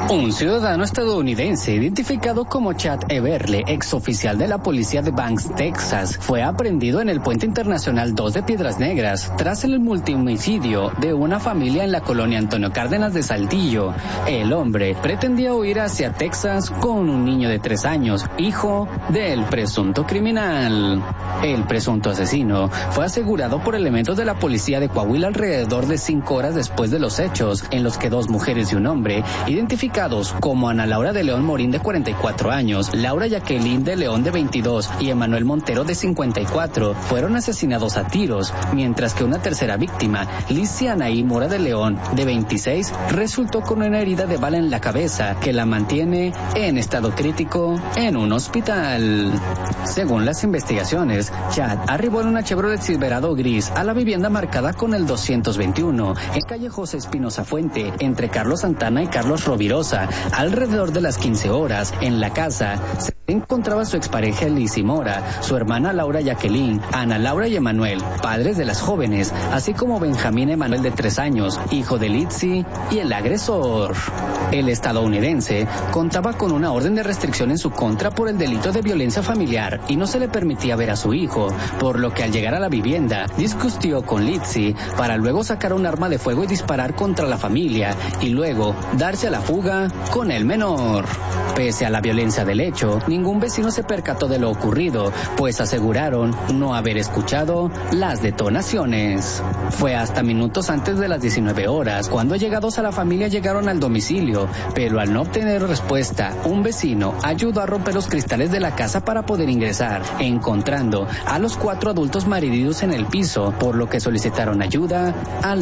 Un ciudadano estadounidense identificado como Chad Everly, exoficial de la policía de Banks, Texas, fue aprehendido en el Puente Internacional 2 de Piedras Negras tras el multihomicidio de una familia en la colonia Antonio Cárdenas de Saltillo. El hombre pretendía huir hacia Texas con un niño de 3 años, hijo del presunto criminal. El presunto asesino fue asegurado por elementos de la policía de Coahuila alrededor de 5 horas después de los hechos, en los que 2 mujeres y un hombre, identificados como Ana Laura de León Morín de 44 años, Laura Jacqueline de León de 22 y Emanuel Montero de 54, fueron asesinados a tiros, mientras que una tercera víctima, Licia Anaí Mora de León de 26, resultó con una herida de bala en la cabeza que la mantiene en estado crítico en un hospital. Según las investigaciones, Chad arribó en una Chevrolet Silverado gris a la vivienda marcada con el 221 en calle José Espinosa Fuente, entre Carlos Santana y Carlos Rovirosa. Alrededor de las 15 horas, en la casa se encontraba su expareja Lizy Mora, su hermana Laura Jacqueline, Ana Laura y Emanuel, padres de las jóvenes, así como Benjamín Emanuel de 3 años, hijo de Lizy y el agresor. El estadounidense contaba con una orden de restricción en su contra por el delito de violencia familiar y no se le permitía ver a su hijo, por lo que al llegar a la vivienda discutió con Lizy para luego sacar un arma de fuego y disparar contra la familia y luego darse a la fuga con el menor. Pese a la violencia del hecho, ningún vecino se percató de lo ocurrido, pues aseguraron no haber escuchado las detonaciones. Fue hasta minutos antes de las 19 horas cuando llegados a la familia llegaron al domicilio, pero al no obtener respuesta, un vecino ayudó a romper los cristales de la casa para poder ingresar, encontrando a los 4 adultos malheridos en el piso, por lo que solicitaron ayuda al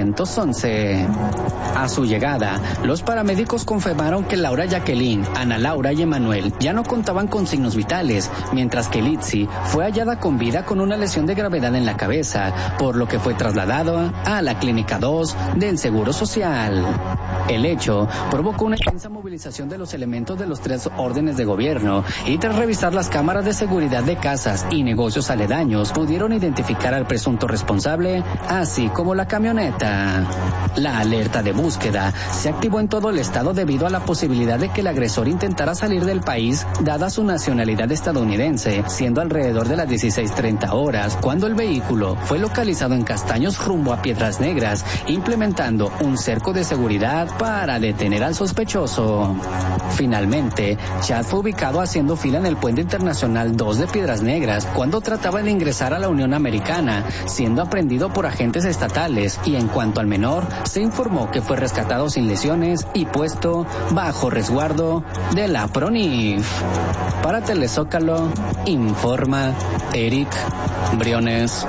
911. A su llegada, los paramédicos confirmaron que Laura Jacqueline, Ana Laura y Emanuel ya no contaban con signos vitales, mientras que Lizy fue hallada con vida con una lesión de gravedad en la cabeza, por lo que fue trasladado a la Clínica 2 del Seguro Social. El hecho provocó una intensa movilización de los elementos de los 3 órdenes de gobierno y tras revisar las cámaras de seguridad de casas y negocios aledaños pudieron identificar al presunto responsable, así como la camioneta. La alerta de búsqueda se activó en todo el estado debido a la posibilidad de que el agresor intentara salir del país dada su nacionalidad estadounidense, siendo alrededor de las 16:30 horas cuando el vehículo fue localizado en Castaños rumbo a Piedras Negras, implementando un cerco de seguridad para detener al sospechoso. Finalmente, Chad fue ubicado haciendo fila en el Puente Internacional 2 de Piedras Negras cuando trataba de ingresar a la Unión Americana, siendo aprehendido por agentes estatales, y en cuanto al menor, se informó que fue rescatado sin lesiones y puesto bajo resguardo de la PRONIF. Para Telezócalo, informa Eric Briones.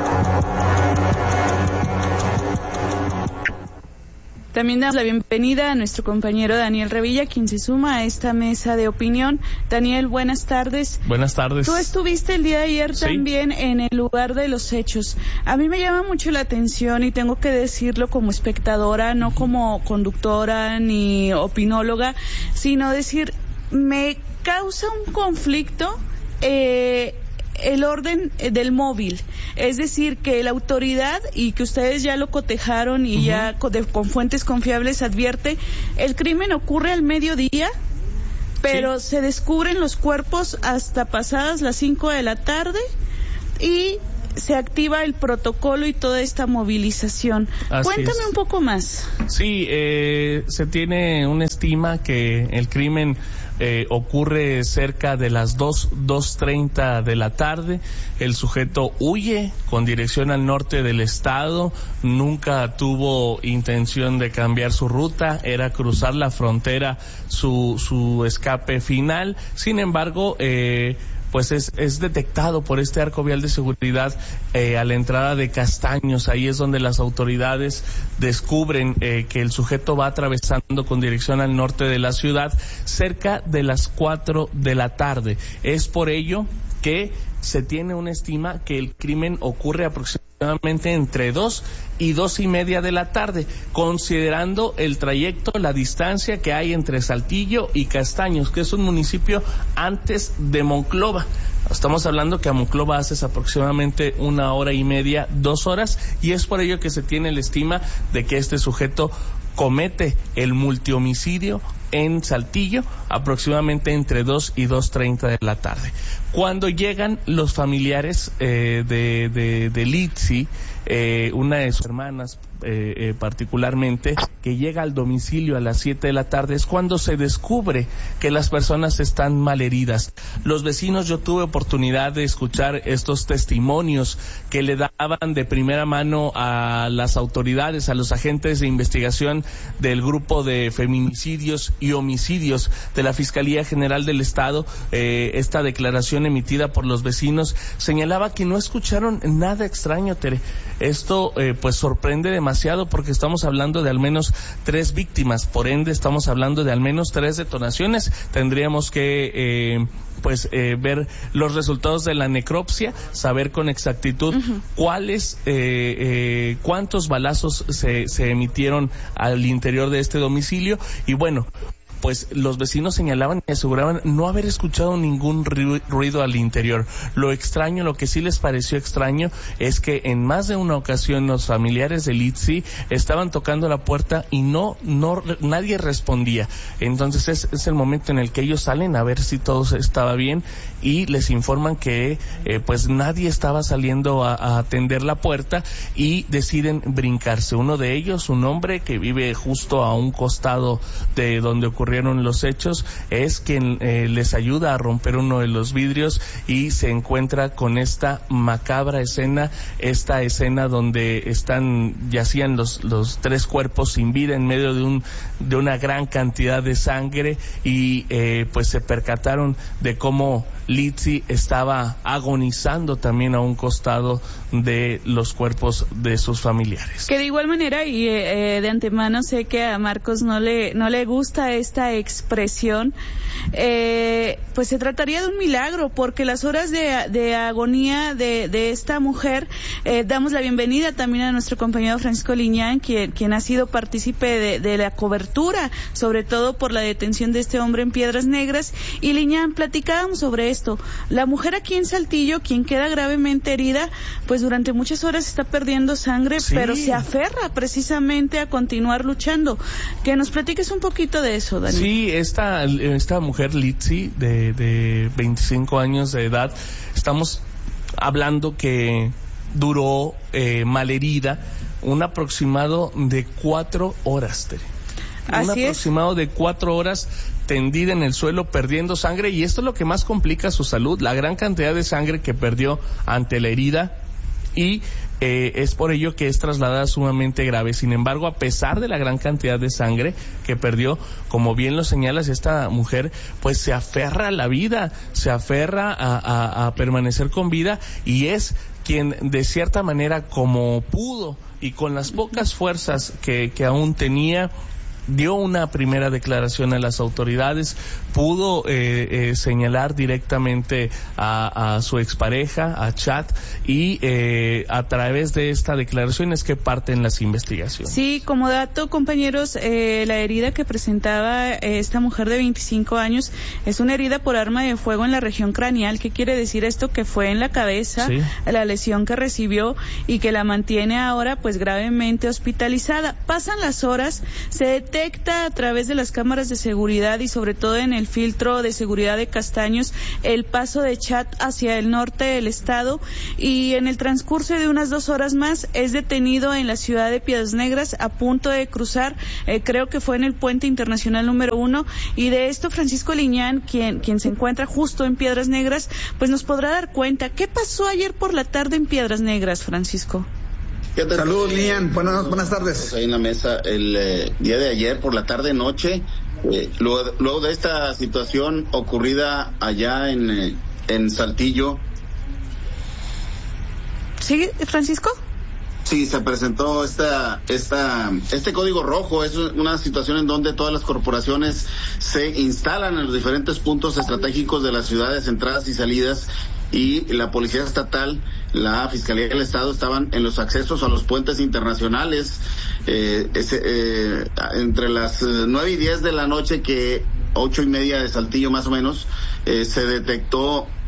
También damos la bienvenida a nuestro compañero Daniel Revilla, quien se suma a esta mesa de opinión. Daniel, buenas tardes. Buenas tardes. Tú estuviste el día de ayer también en el lugar de los hechos. A mí me llama mucho la atención y tengo que decirlo como espectadora, no como conductora ni opinóloga, sino decir, me causa un conflicto el orden del móvil, es decir, que la autoridad, y que ustedes ya lo cotejaron y ya con fuentes confiables advierte, el crimen ocurre al mediodía, pero se descubren los cuerpos hasta pasadas las 5 de la tarde y se activa el protocolo y toda esta movilización. Cuéntame un poco más. Sí, se tiene una estima que el crimen ocurre cerca de las 2:30 de la tarde. El sujeto huye con dirección al norte del estado, nunca tuvo intención de cambiar su ruta, era cruzar la frontera su escape final. Sin embargo, pues es detectado por este arco vial de seguridad a la entrada de Castaños. Ahí es donde las autoridades descubren que el sujeto va atravesando con dirección al norte de la ciudad cerca de las 4 de la tarde. Es por ello que se tiene una estima que el crimen ocurre aproximadamente entre 2 y 2:30 de la tarde, considerando el trayecto, la distancia que hay entre Saltillo y Castaños, que es un municipio antes de Monclova. Estamos hablando que a Monclova haces aproximadamente 1 hora y media, 2 horas, y es por ello que se tiene la estima de que este sujeto comete el multihomicidio en Saltillo, aproximadamente entre 2 y 2:30 de la tarde. Cuando llegan los familiares de Litzy, una de sus hermanas particularmente, que llega al domicilio a las 7 de la tarde, es cuando se descubre que las personas están malheridas. Los vecinos, yo tuve oportunidad de escuchar estos testimonios que le daban de primera mano a las autoridades, a los agentes de investigación del grupo de feminicidios y homicidios de la Fiscalía General del Estado. Esta declaración emitida por los vecinos señalaba que no escucharon nada extraño, Tere. Esto pues sorprende demasiado, porque estamos hablando de al menos 3 víctimas, por ende estamos hablando de al menos 3 detonaciones. Tendríamos que ver los resultados de la necropsia, saber con exactitud cuántos balazos se emitieron al interior de este domicilio. Y bueno, pues los vecinos señalaban y aseguraban no haber escuchado ningún ruido al interior. Lo extraño, lo que sí les pareció extraño, es que en más de una ocasión los familiares de Litzy estaban tocando la puerta y nadie respondía. Entonces es el momento en el que ellos salen a ver si todo estaba bien, y les informan que pues nadie estaba saliendo a atender la puerta, y deciden brincarse. Uno de ellos, un hombre que vive justo a un costado de donde ocurrieron los hechos, es quien les ayuda a romper uno de los vidrios, y se encuentra con esta macabra escena, donde yacían los 3 cuerpos sin vida en medio de una gran cantidad de sangre, y pues se percataron de cómo Litzy estaba agonizando también a un costado de los cuerpos de sus familiares. Que de igual manera, y de antemano sé que a Marcos no le gusta esta expresión, pues se trataría de un milagro, porque las horas de agonía de esta mujer, damos la bienvenida también a nuestro compañero Francisco Liñán, quien ha sido partícipe de la cobertura, sobre todo por la detención de este hombre en Piedras Negras. Y Liñán, platicábamos sobre esto. La mujer aquí en Saltillo, quien queda gravemente herida, pues durante muchas horas está perdiendo sangre, sí, pero se aferra precisamente a continuar luchando. Que nos platiques un poquito de eso, Dani. Sí, esta mujer Litzy, de 25 años de edad, estamos hablando que duró malherida un aproximado de 4 horas, Tere. Aproximado de 4 horas tendida en el suelo, perdiendo sangre, y esto es lo que más complica su salud, la gran cantidad de sangre que perdió ante la herida, y es por ello que es trasladada sumamente grave. Sin embargo, a pesar de la gran cantidad de sangre que perdió, como bien lo señalas, esta mujer pues se aferra a la vida, se aferra a permanecer con vida, y es quien de cierta manera, como pudo y con las pocas fuerzas que aún tenía, dio una primera declaración a las autoridades, pudo señalar directamente a su expareja, a Chad, y a través de esta declaración es que parten las investigaciones. Sí, como dato, compañeros, la herida que presentaba esta mujer de 25 años es una herida por arma de fuego en la región craneal. ¿Qué quiere decir esto? Que fue en la cabeza, sí, la lesión que recibió, y que la mantiene ahora pues gravemente hospitalizada. Pasan las horas, se detecta a través de las cámaras de seguridad y sobre todo en el filtro de seguridad de Castaños el paso de Chad hacia el norte del estado, y en el transcurso de unas 2 horas más es detenido en la ciudad de Piedras Negras, a punto de cruzar, creo que fue en el puente internacional número 1, y de esto Francisco Liñán, quien se encuentra justo en Piedras Negras, pues nos podrá dar cuenta. ¿Qué pasó ayer por la tarde en Piedras Negras, Francisco? Saludos, Lian. Buenas tardes. Ahí en la mesa el día de ayer por la tarde noche, luego de esta situación ocurrida allá en Saltillo. ¿Sí, Francisco? Sí, se presentó este código rojo. Es una situación en donde todas las corporaciones se instalan en los diferentes puntos estratégicos de las ciudades, entradas y salidas, y la Policía Estatal, la Fiscalía del Estado estaban en los accesos a los puentes internacionales entre las 9 y 10 de la noche, que 8:30 de Saltillo más o menos, se detectó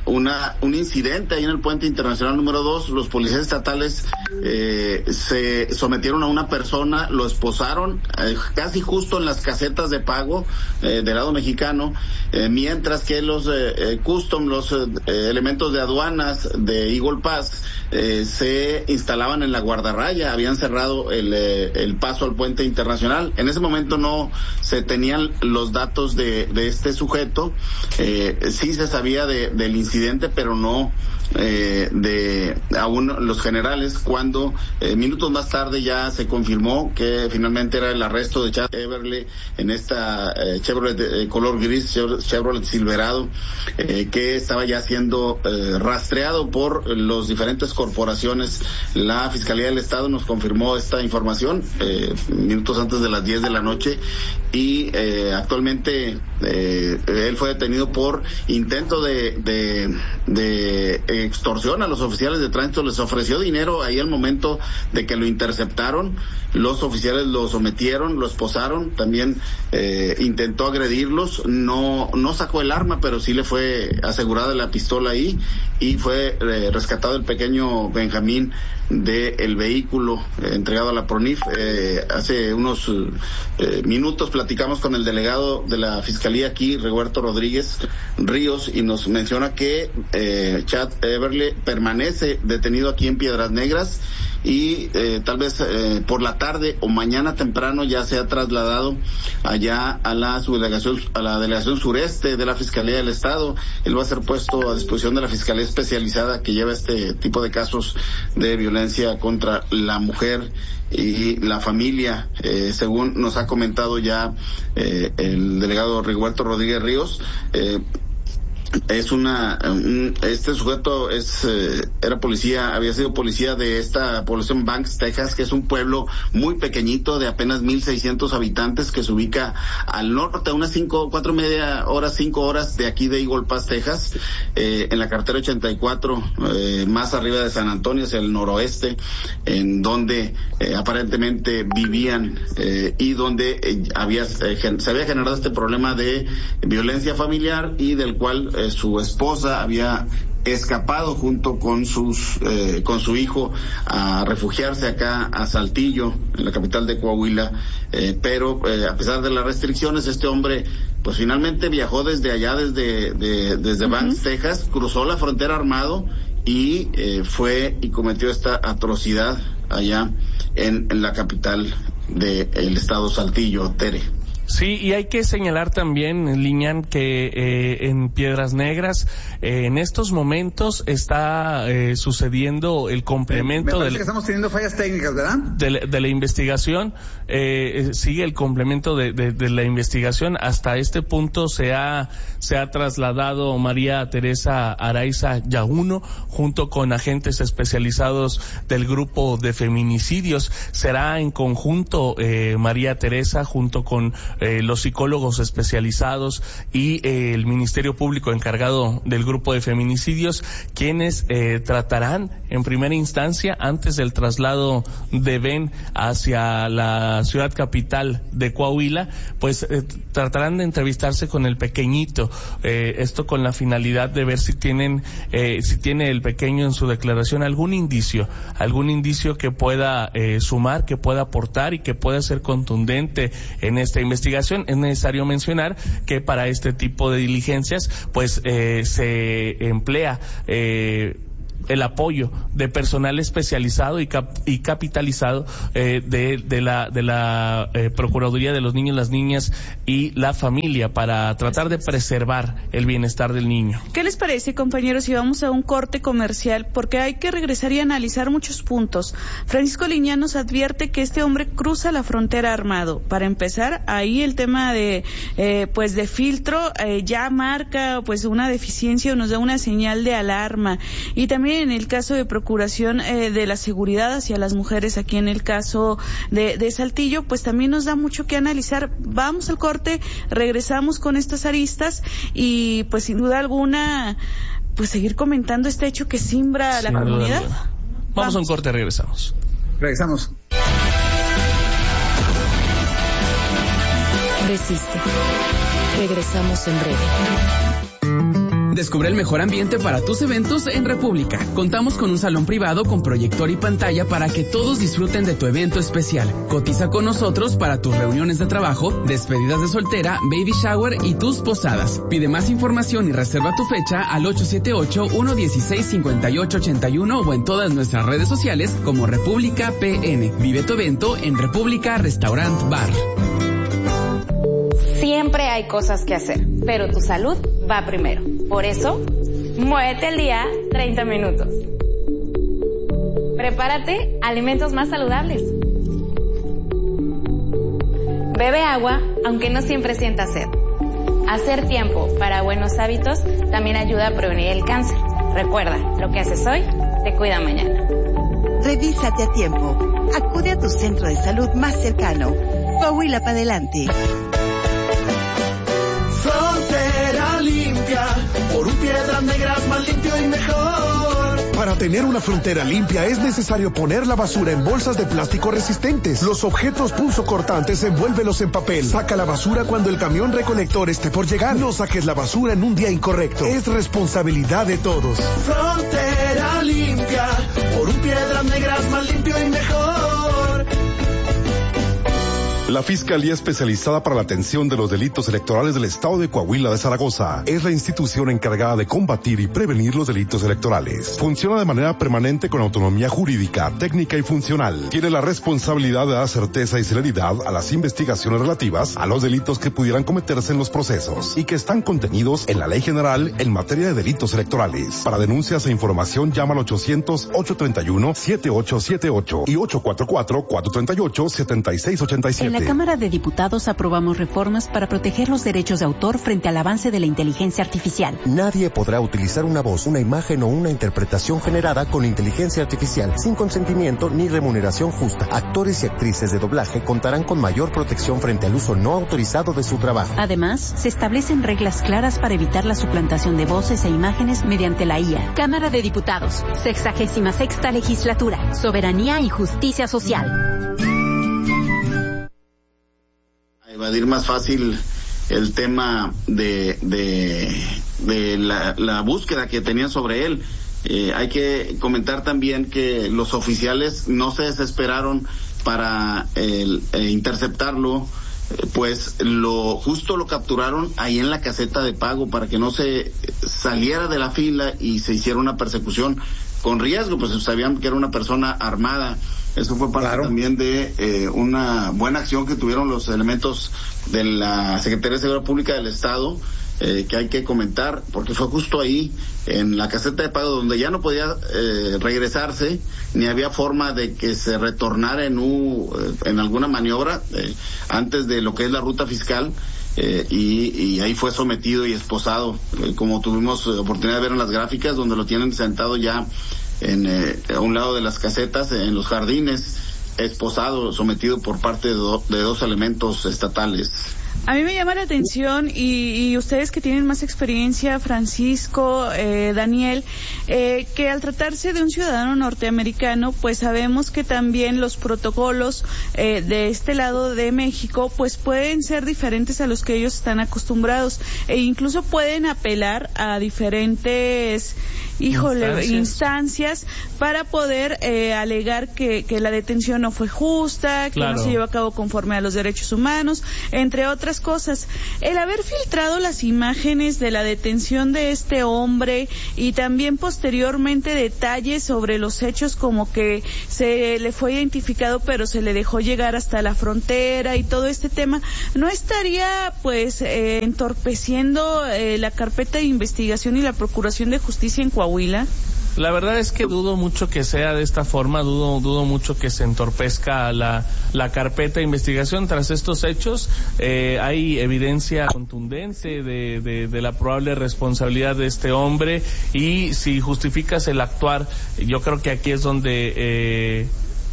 un incidente ahí en el puente internacional número 2. Los policías estatales se sometieron a una persona, lo esposaron casi justo en las casetas de pago del lado mexicano, mientras que los custom, los elementos de aduanas de Eagle Pass se instalaban en la guardarraya, habían cerrado el paso al puente internacional. En ese momento no se tenían los datos de este sujeto, sí se sabía del incidente, pero no de aún los generales, cuando minutos más tarde ya se confirmó que finalmente era el arresto de Chad Everly en esta Chevrolet de color gris, Chevrolet Silverado, que estaba ya siendo rastreado por los diferentes corporaciones. La Fiscalía del Estado nos confirmó esta información minutos antes de las 10 de la noche, y actualmente él fue detenido por intento de extorsión a los oficiales de tránsito. Les ofreció dinero ahí al momento de que lo interceptaron. Los oficiales lo sometieron, lo esposaron, también intentó agredirlos. No sacó el arma, pero sí le fue asegurada la pistola ahí, y fue rescatado el pequeño Benjamín del vehículo, entregado a la PRONIF. Hace unos minutos platicamos con el delegado de la Fiscalía aquí, Roberto Rodríguez Ríos, y nos menciona que Chad Everly permanece detenido aquí en Piedras Negras, y tal vez por la tarde o mañana temprano ya se ha trasladado allá a la subdelegación, a la delegación sureste de la Fiscalía del Estado. Él va a ser puesto a disposición de la Fiscalía Especializada que lleva este tipo de casos de violencia contra la mujer y la familia, según nos ha comentado ya el delegado Roberto Rodríguez Ríos. Este sujeto era policía, había sido policía de esta población Banks, Texas, que es un pueblo muy pequeñito de apenas 1,600 habitantes, que se ubica al norte, a unas 5 horas de aquí de Eagle Pass, Texas, en la carretera 84, más arriba de San Antonio, hacia el noroeste, en donde aparentemente vivían y donde se había generado este problema de violencia familiar, y del cual su esposa había escapado junto con con su hijo a refugiarse acá a Saltillo, en la capital de Coahuila, pero a pesar de las restricciones, este hombre pues finalmente viajó desde allá, desde Banks, Texas, cruzó la frontera armado y fue y cometió esta atrocidad allá en la capital del estado, Saltillo, Tere. Sí, y hay que señalar también, Liñán, que en Piedras Negras en estos momentos está sucediendo el complemento que estamos teniendo fallas técnicas, ¿verdad? De la investigación. Sigue el complemento de la investigación. Hasta este punto se ha trasladado María Teresa Araiza Yaguno junto con agentes especializados del grupo de feminicidios. Será en conjunto María Teresa junto con los psicólogos especializados y el Ministerio Público encargado del grupo de feminicidios, quienes tratarán en primera instancia, antes del traslado de Ben hacia la ciudad capital de Coahuila, pues tratarán de entrevistarse con el pequeñito, esto con la finalidad de ver si tiene el pequeño en su declaración algún indicio que pueda sumar, que pueda aportar y que pueda ser contundente en esta investigación. Es necesario mencionar que para este tipo de diligencias pues se emplea el apoyo de personal especializado y capitalizado de la Procuraduría de los Niños, las Niñas y la Familia, para tratar de preservar el bienestar del niño. ¿Qué les parece, compañeros, si vamos a un corte comercial? Porque hay que regresar y analizar muchos puntos. Francisco Liñán nos advierte que este hombre cruza la frontera armado. Para empezar, ahí el tema de filtro ya marca pues una deficiencia o nos da una señal de alarma. Y también en el caso de procuración de la seguridad hacia las mujeres, aquí en el caso de Saltillo, pues también nos da mucho que analizar. Vamos al corte, regresamos con estas aristas y pues sin duda alguna pues seguir comentando este hecho que simbra a la comunidad. Vamos a un corte, regresamos. Resiste. Regresamos en breve. Descubre el mejor ambiente para tus eventos en República. Contamos con un salón privado con proyector y pantalla para que todos disfruten de tu evento especial. Cotiza con nosotros para tus reuniones de trabajo, despedidas de soltera, baby shower y tus posadas. Pide más información y reserva tu fecha al 878-116-5881 o en todas nuestras redes sociales como República PN. Vive tu evento en República Restaurant Bar. Siempre hay cosas que hacer, pero tu salud va primero. Por eso, muévete al día 30 minutos. Prepárate alimentos más saludables. Bebe agua, aunque no siempre sientas sed. Hacer tiempo para buenos hábitos también ayuda a prevenir el cáncer. Recuerda, lo que haces hoy te cuida mañana. Revísate a tiempo. Acude a tu centro de salud más cercano. Coahuila para adelante. Frontera limpia, por un Piedras Negras más limpio y mejor. Para tener una frontera limpia es necesario poner la basura en bolsas de plástico resistentes. Los objetos punzocortantes envuélvelos en papel. Saca la basura cuando el camión recolector esté por llegar. No saques la basura en un día incorrecto. Es responsabilidad de todos. Frontera limpia, por un Piedras Negras más limpio y mejor. La Fiscalía Especializada para la Atención de los Delitos Electorales del Estado de Coahuila de Zaragoza es la institución encargada de combatir y prevenir los delitos electorales. Funciona de manera permanente con autonomía jurídica, técnica y funcional. Tiene la responsabilidad de dar certeza y celeridad a las investigaciones relativas a los delitos que pudieran cometerse en los procesos y que están contenidos en la Ley General en materia de delitos electorales. Para denuncias e información llama al 800-831-7878 y 844-438-7687. En la Cámara de Diputados aprobamos reformas para proteger los derechos de autor frente al avance de la inteligencia artificial. Nadie podrá utilizar una voz, una imagen o una interpretación generada con inteligencia artificial sin consentimiento ni remuneración justa. Actores y actrices de doblaje contarán con mayor protección frente al uso no autorizado de su trabajo. Además, se establecen reglas claras para evitar la suplantación de voces e imágenes mediante la IA. Cámara de Diputados, 66ª Legislatura, Soberanía y Justicia Social. Evadir más fácil el tema de la búsqueda que tenían sobre él. Hay que comentar también que los oficiales no se desesperaron para interceptarlo, pues lo capturaron ahí en la caseta de pago para que no se saliera de la fila y se hiciera una persecución con riesgo, pues sabían que era una persona armada. Eso fue parte también de una buena acción que tuvieron los elementos de la Secretaría de Seguridad Pública del Estado, que hay que comentar, porque fue justo ahí, en la caseta de pago, donde ya no podía regresarse, ni había forma de que se retornara en alguna maniobra antes de lo que es la ruta fiscal. Y ahí fue sometido y esposado, como tuvimos oportunidad de ver en las gráficas, donde lo tienen sentado ya a un lado de las casetas, en los jardines, esposado, sometido por parte de dos elementos estatales. A mí me llama la atención, y ustedes que tienen más experiencia, Francisco, Daniel, que al tratarse de un ciudadano norteamericano, pues sabemos que también los protocolos de este lado de México pues pueden ser diferentes a los que ellos están acostumbrados, e incluso pueden apelar a diferentes instancias para poder alegar que la detención no fue justa, que no se llevó a cabo conforme a los derechos humanos, entre otras cosas. El haber filtrado las imágenes de la detención de este hombre y también posteriormente detalles sobre los hechos, como que se le fue identificado pero se le dejó llegar hasta la frontera y todo este tema, ¿no estaría pues entorpeciendo la carpeta de investigación y la procuración de justicia en Coahuila? La verdad es que dudo mucho que sea de esta forma, dudo mucho que se entorpezca la carpeta de investigación tras estos hechos. Hay evidencia contundente de la probable responsabilidad de este hombre, y si justificas el actuar, yo creo que aquí es donde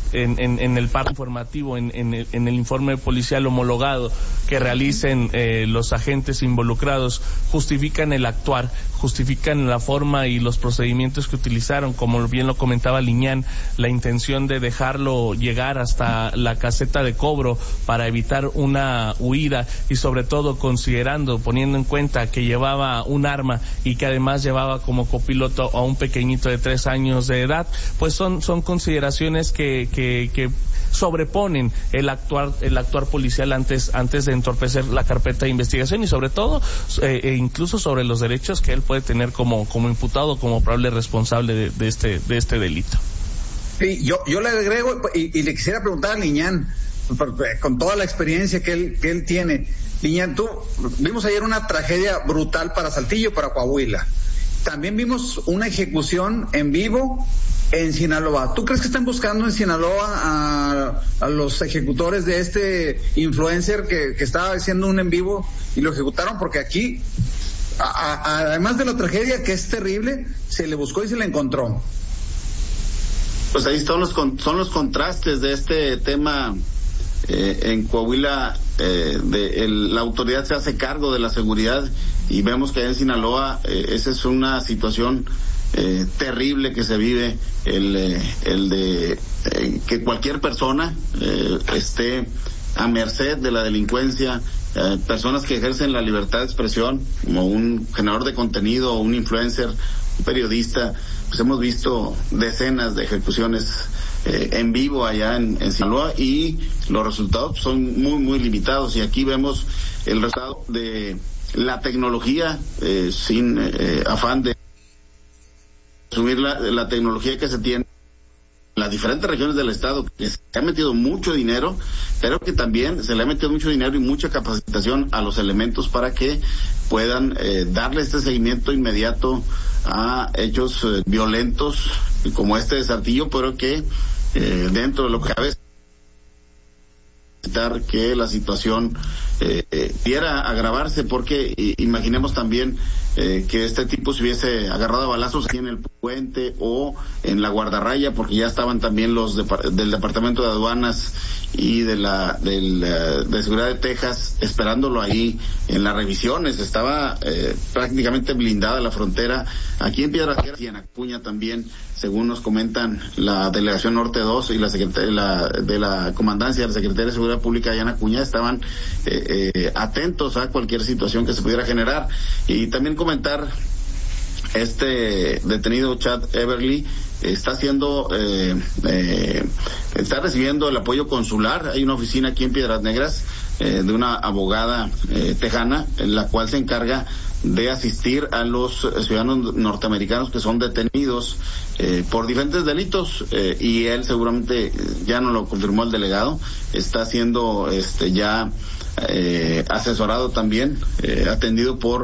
en el parte informativo, en el informe policial homologado que realicen los agentes involucrados, justifican el actuar, justifican la forma y los procedimientos que utilizaron, como bien lo comentaba Liñán, la intención de dejarlo llegar hasta la caseta de cobro para evitar una huida y sobre todo poniendo en cuenta que llevaba un arma y que además llevaba como copiloto a un pequeñito de 3 años de edad, pues son consideraciones que sobreponen el actuar policial antes de entorpecer la carpeta de investigación y sobre todo incluso sobre los derechos que él puede tener como imputado, como probable responsable de este delito. Sí, yo le agrego y le quisiera preguntar a Liñán, con toda la experiencia que él tiene. Liñán, vimos ayer una tragedia brutal para Saltillo, para Coahuila. También vimos una ejecución en vivo en Sinaloa. ¿Tú crees que están buscando en Sinaloa a los ejecutores de este influencer que estaba haciendo un en vivo y lo ejecutaron? Porque aquí, además de la tragedia, que es terrible, se le buscó y se le encontró. Pues ahí son los contrastes de este tema. En Coahuila la autoridad se hace cargo de la seguridad y vemos que en Sinaloa esa es una situación terrible que se vive, el de que cualquier persona esté a merced de la delincuencia, personas que ejercen la libertad de expresión, como un generador de contenido o un influencer, un periodista. Pues hemos visto decenas de ejecuciones en vivo allá en Sinaloa y los resultados son muy, muy limitados. Y aquí vemos el resultado de la tecnología, sin afán de asumir la tecnología que se tiene en las diferentes regiones del estado, que se ha metido mucho dinero, pero que también se le ha metido mucho dinero y mucha capacitación a los elementos para que puedan darle este seguimiento inmediato a hechos violentos como este de Saltillo, pero que dentro de lo que cabe evitar que la situación pudiera agravarse, porque imaginemos también que este tipo se hubiese agarrado a balazos aquí en el puente o en la guardarraya, porque ya estaban también los del Departamento de Aduanas y de Seguridad de Texas esperándolo ahí en las revisiones. Estaba prácticamente blindada la frontera aquí en Piedras Negras y en Acuña también, según nos comentan la Delegación Norte 2 y la Secretaría de la Comandancia de la Secretaría de Seguridad Pública allá en Acuña, estaban atentos a cualquier situación que se pudiera generar. Y también comentar, este detenido Chad Everly está recibiendo el apoyo consular. Hay una oficina aquí en Piedras Negras de una abogada tejana, en la cual se encarga de asistir a los ciudadanos norteamericanos que son detenidos por diferentes delitos, y él seguramente, ya no lo confirmó el delegado, está siendo ya asesorado también, atendido por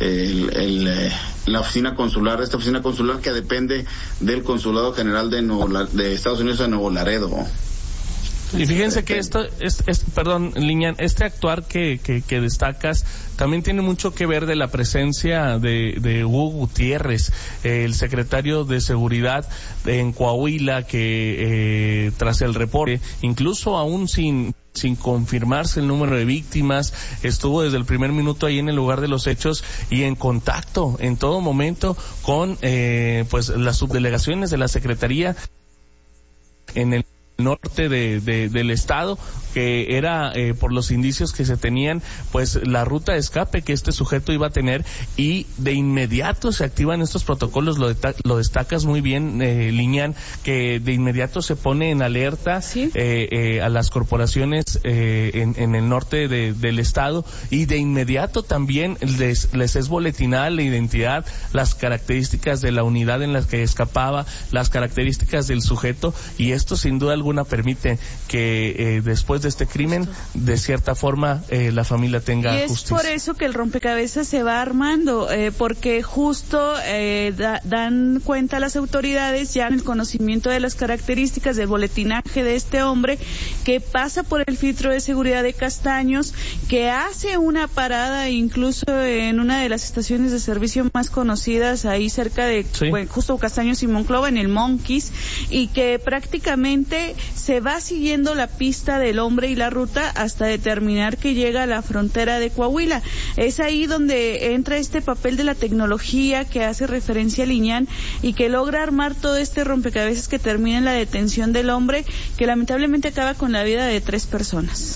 la oficina consular, esta oficina consular que depende del Consulado General de Estados Unidos en Nuevo Laredo. Y fíjense que perdón, Liñán, este actuar que destacas también tiene mucho que ver de la presencia de Hugo Gutiérrez, el secretario de Seguridad en Coahuila, que tras el reporte, incluso aún sin confirmarse el número de víctimas, estuvo desde el primer minuto ahí en el lugar de los hechos y en contacto en todo momento con pues las subdelegaciones de la Secretaría en el norte del estado, que era por los indicios que se tenían, pues la ruta de escape que este sujeto iba a tener, y de inmediato se activan estos protocolos. Lo destacas muy bien, Liñán, que de inmediato se pone en alerta ¿sí? A las corporaciones en el norte del estado, y de inmediato también les es boletinada la identidad, las características de la unidad en la que escapaba, las características del sujeto, y esto sin duda alguna permite que después después de este crimen, de cierta forma, la familia tenga justicia. Y es por eso que el rompecabezas se va armando, porque justo dan cuenta a las autoridades ya en el conocimiento de las características del boletinaje de este hombre, que pasa por el filtro de seguridad de Castaños, que hace una parada incluso en una de las estaciones de servicio más conocidas ahí cerca de justo Castaños y Monclova, en el Monkeys, y que prácticamente se va siguiendo la pista del hombre y la ruta hasta determinar que llega a la frontera de Coahuila. Es ahí donde entra este papel de la tecnología que hace referencia a Liñán y que logra armar todo este rompecabezas que termina en la detención del hombre, que lamentablemente acaba con la vida de 3 personas.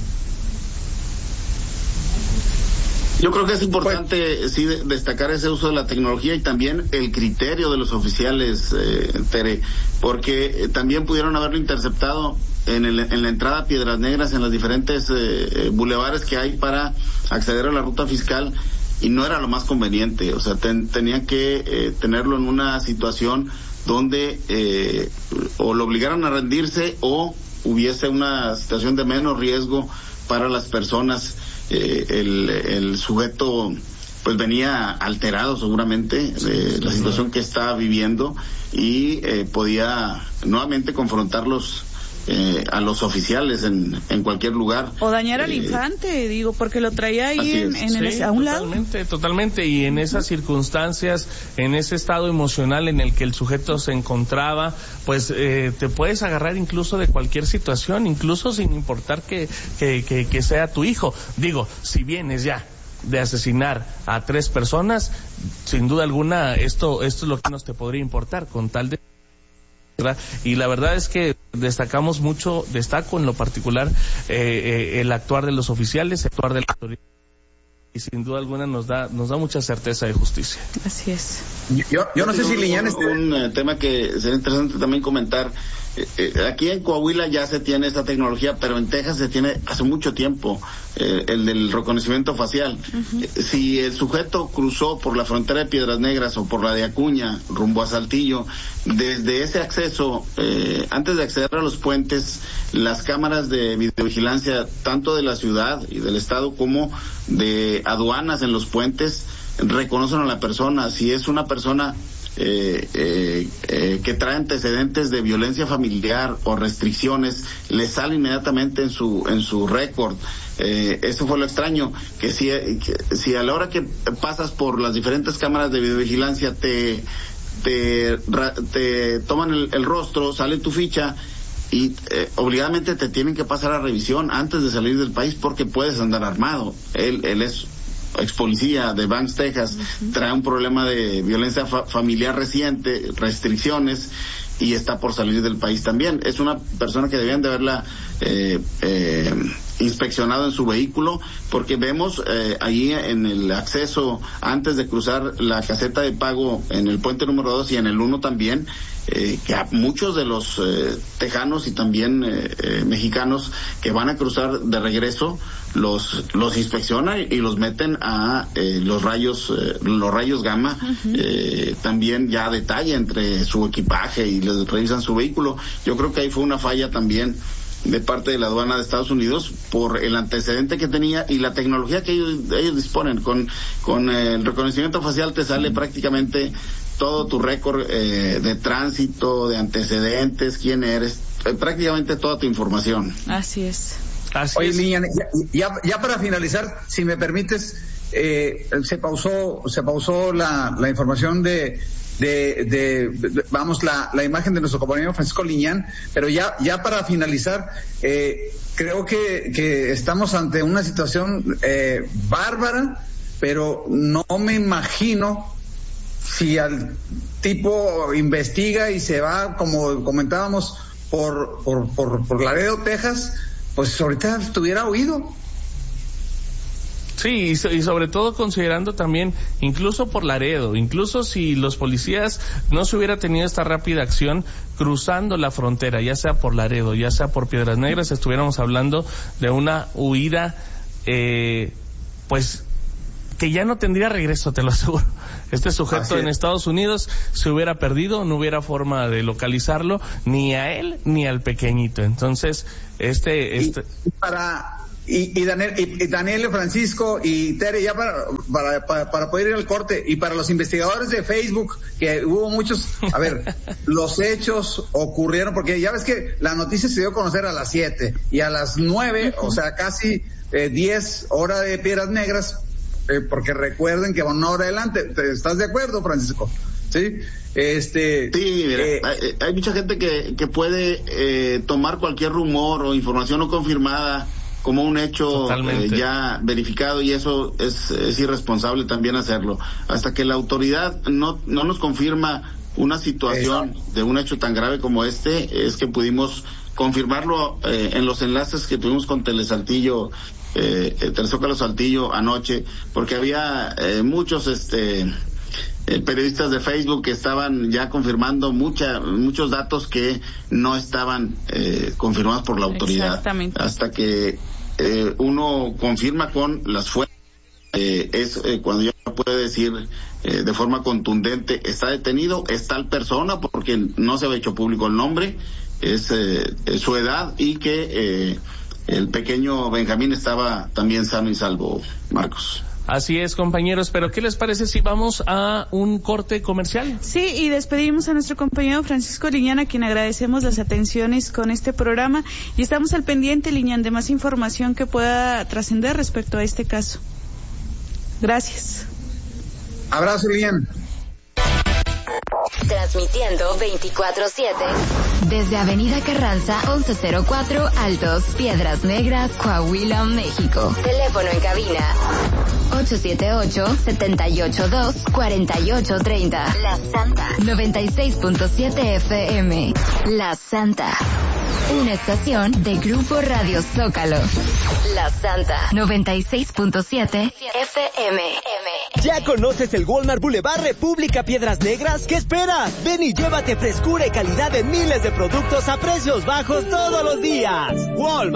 Yo creo que es importante sí destacar ese uso de la tecnología y también el criterio de los oficiales, Tere, porque también pudieron haberlo interceptado en la entrada a Piedras Negras, en los diferentes bulevares que hay para acceder a la ruta fiscal, y no era lo más conveniente. O sea, tenían que tenerlo en una situación donde o lo obligaran a rendirse o hubiese una situación de menos riesgo para las personas. El sujeto pues venía alterado seguramente de la situación que estaba viviendo y podía nuevamente confrontarlos a los oficiales en cualquier lugar. O dañar al infante, digo, porque lo traía ahí a un lado. Totalmente, y en esas circunstancias, en ese estado emocional en el que el sujeto se encontraba, pues te puedes agarrar incluso de cualquier situación, incluso sin importar que sea tu hijo. Digo, si vienes ya de asesinar a 3 personas, sin duda alguna, esto es lo que nos te podría importar, con tal de... Y la verdad es que destaco en lo particular el actuar de los oficiales, el actuar de la autoridad, y sin duda alguna nos da mucha certeza de justicia. Así es. Yo no sé si Liñán un tema que sería interesante también comentar. Aquí en Coahuila ya se tiene esta tecnología, pero en Texas se tiene hace mucho tiempo el del reconocimiento facial. Si el sujeto cruzó por la frontera de Piedras Negras o por la de Acuña rumbo a Saltillo, desde ese acceso, antes de acceder a los puentes, las cámaras de videovigilancia tanto de la ciudad y del estado como de aduanas en los puentes reconocen a la persona. Si es una persona que trae antecedentes de violencia familiar o restricciones, le sale inmediatamente en su récord. Eso fue lo extraño, que si a la hora que pasas por las diferentes cámaras de videovigilancia te toman el rostro, sale tu ficha y obligadamente te tienen que pasar a revisión antes de salir del país porque puedes andar armado. Él es ex policía de Banks, Texas, trae un problema de violencia familiar reciente, restricciones, y está por salir del país también. Es una persona que debían de haberla inspeccionado en su vehículo, porque vemos allí en el acceso, antes de cruzar la caseta de pago en el puente número 2 y en el 1 también, que a muchos de los tejanos y también mexicanos que van a cruzar de regreso los inspeccionan y los meten a los rayos gamma, también ya a detalle entre su equipaje, y les revisan su vehículo. Yo creo que ahí fue una falla también de parte de la aduana de Estados Unidos por el antecedente que tenía y la tecnología que ellos disponen. Con el reconocimiento facial te sale prácticamente todo tu récord de tránsito, de antecedentes, quién eres, prácticamente toda tu información. Así es. Oye, Liñán, ya para finalizar, si me permites, se pausó la información de la imagen de nuestro compañero Francisco Liñán, pero ya para finalizar, creo que estamos ante una situación bárbara, pero no me imagino si al tipo investiga y se va, como comentábamos, por Laredo, Texas, pues ahorita estuviera huido. Sí, y sobre todo considerando también, incluso por Laredo, incluso si los policías no se hubiera tenido esta rápida acción cruzando la frontera, ya sea por Laredo, ya sea por Piedras Negras, estuviéramos hablando de una huida, pues que ya no tendría regreso, te lo aseguro. Este sujeto en Estados Unidos se hubiera perdido, no hubiera forma de localizarlo, ni a él ni al pequeñito. Entonces, Y Daniel, Francisco y Tere, ya para poder ir al corte, y para los investigadores de Facebook, que hubo muchos, a ver, los hechos ocurrieron, porque ya ves que la noticia se dio a conocer a las 7, y a las 9, o sea, casi 10 hora de Piedras Negras, porque recuerden que van una hora adelante. ¿Estás de acuerdo, Francisco? Sí. Sí, mira, hay mucha gente que puede tomar cualquier rumor o información no confirmada como un hecho ya verificado, y eso es irresponsable también hacerlo. Hasta que la autoridad no nos confirma una situación de un hecho tan grave como este, es que pudimos confirmarlo en los enlaces que tuvimos con Telesaltillo, Telezócalo Saltillo anoche, porque había muchos periodistas de Facebook que estaban ya confirmando muchos datos que no estaban confirmados por la autoridad. Exactamente. Hasta que uno confirma con las fuentes, cuando ya puede decir de forma contundente: está detenido, es tal persona, porque no se había hecho público el nombre, es su edad, y que el pequeño Benjamín estaba también sano y salvo, Marcos. Así es, compañeros, pero ¿qué les parece si vamos a un corte comercial? Sí, y despedimos a nuestro compañero Francisco Liñán, a quien agradecemos las atenciones con este programa, y estamos al pendiente, Liñán, de más información que pueda trascender respecto a este caso. Gracias. Abrazo, Liñán. Transmitiendo 24/7 desde Avenida Carranza 1104 Altos, Piedras Negras, Coahuila, México. Teléfono en cabina 878-782-4830. La Santa 96.7 FM. La Santa, una estación de Grupo Radio Zócalo. La Santa 96.7 FM. ¿Ya conoces el Walmart Boulevard República Piedras Negras? ¿Qué esperas? Ven y llévate frescura y calidad de miles de productos a precios bajos todos los días. Walmart.